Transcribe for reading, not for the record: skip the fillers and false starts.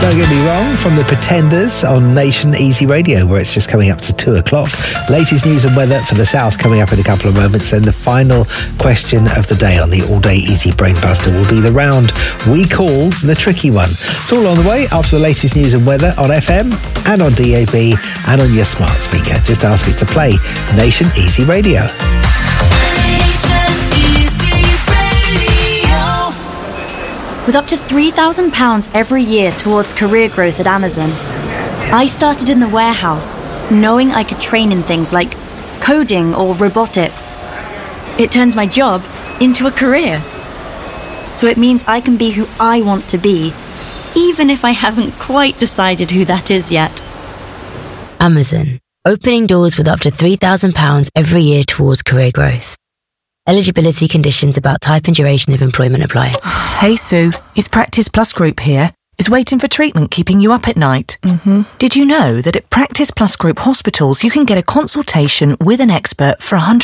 Don't Get Me Wrong from The Pretenders on Nation Easy Radio, where it's just coming up to 2 o'clock. Latest news and weather for the south coming up in a couple of moments. Then the final question of the day on the All Day Easy Brain Buster will be the round we call the tricky one. It's all on the way after the latest news and weather on FM and on DAB and on your smart speaker. Just ask it to play Nation Easy Radio. With up to £3,000 every year towards career growth at Amazon, I started in the warehouse, knowing I could train in things like coding or robotics. It turns my job into a career. So it means I can be who I want to be, even if I haven't quite decided who that is yet. Amazon, opening doors with up to £3,000 every year towards career growth. Eligibility conditions about type and duration of employment apply. Hey Sue, it's Practice Plus Group here. Is waiting for treatment keeping you up at night? Did you know that at Practice Plus Group hospitals you can get a consultation with an expert for